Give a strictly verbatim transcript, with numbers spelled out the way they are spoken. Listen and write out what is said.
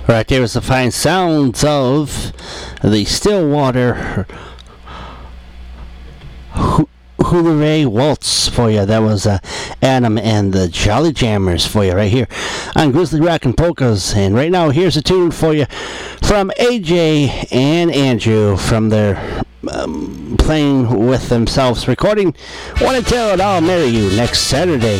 Right there was the fine sounds of the Stillwater Hula Ray Waltz for you. That was uh, Adam and the Jolly Jammers for you right here on Grizzly Rock and Polkas. And right now, here's a tune for you from A J and Andrew from their um, playing with themselves, recording "Want to Tell It I'll Marry You" next Saturday.